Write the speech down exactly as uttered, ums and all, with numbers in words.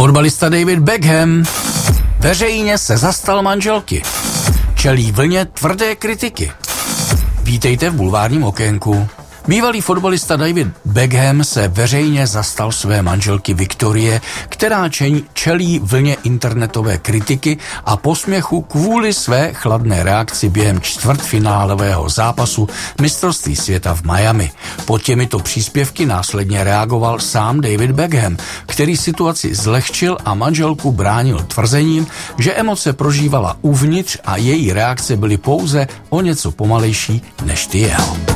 Fotbalista David Beckham veřejně se zastal manželky. Čelí vlně tvrdé kritiky. Vítejte v bulvárním okénku. Bývalý fotbalista David Beckham se veřejně zastal své manželky Viktorie, která čelí vlně internetové kritiky a posměchu kvůli své chladné reakci během čtvrtfinálového zápasu mistrovství světa v Miami. Pod těmito příspěvky následně reagoval sám David Beckham, který situaci zlehčil a manželku bránil tvrzením, že emoce prožívala uvnitř a její reakce byly pouze o něco pomalejší než ty jeho.